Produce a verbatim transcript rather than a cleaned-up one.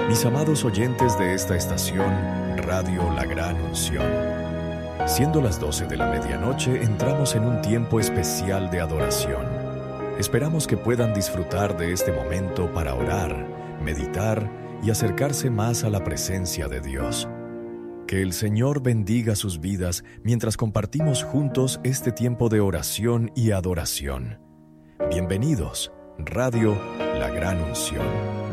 Mis amados oyentes de esta estación, Radio La Gran Unción. Siendo las doce de la medianoche, entramos en un tiempo especial de adoración. Esperamos que puedan disfrutar de este momento para orar, meditar y acercarse más a la presencia de Dios. Que el Señor bendiga sus vidas mientras compartimos juntos este tiempo de oración y adoración. Bienvenidos, Radio La Gran Unción.